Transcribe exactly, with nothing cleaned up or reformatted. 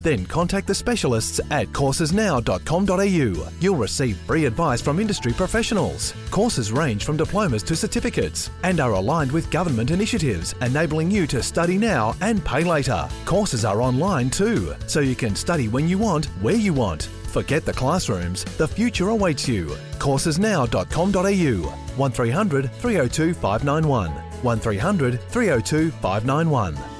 Then contact the specialists at courses now dot com dot a u. You'll receive free advice from industry professionals. Courses range from diplomas to certificates and are aligned with government initiatives, enabling you to study now and pay later. Courses are online too, so you can study when you want, where you want. Forget the classrooms, the future awaits you. courses now dot com dot a u. one three hundred three oh two five nine one. one three hundred three oh two five nine one.